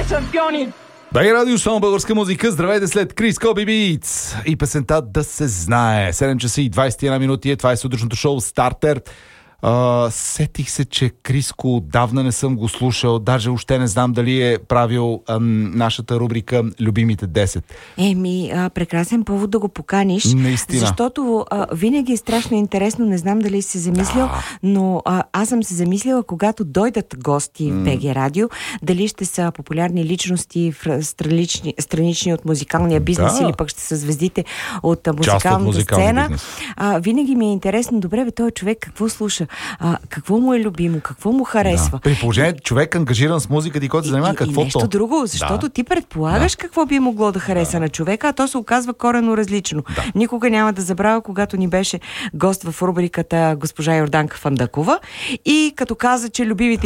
Бай радио, само българска музика. Здравейте след Крис Коби Битс и песента "Да се знае". 7 часа и 21 минути. Това е сутрешното шоу Стартер. Сетих се, че Криско отдавна не съм го слушал. Даже още не знам дали е правил нашата рубрика "Любимите 10". Прекрасен повод да го поканиш. Наистина. Защото винаги е страшно интересно. Не знам дали си се замислил, но аз съм се замислила, когато дойдат гости в БГ Радио, дали ще са популярни личности, странични от музикалния бизнес, или пък ще са звездите от музикалната сцена. Винаги ми е интересно, добре бе, този човек какво слуша? Какво му е любимо, какво му харесва. При положение, човек ангажиран с музика, ти който се занимава, какво нещо друго, защото ти предполагаш какво би могло да хареса на човека, а то се оказва коренно различно. Никога няма да забравя, когато ни беше гост в рубриката госпожа Йорданка Фандъкова и като каза, че любимите